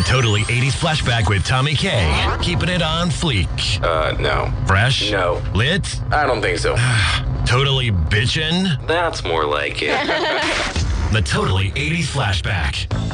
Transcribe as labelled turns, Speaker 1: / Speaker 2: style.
Speaker 1: Totally 80s Flashback with Tommy K. Keeping it on fleek.
Speaker 2: No.
Speaker 1: Fresh?
Speaker 2: No.
Speaker 1: Lit?
Speaker 2: I don't think so.
Speaker 1: Totally bitchin'?
Speaker 2: That's more like it.
Speaker 1: The Totally 80s Flashback.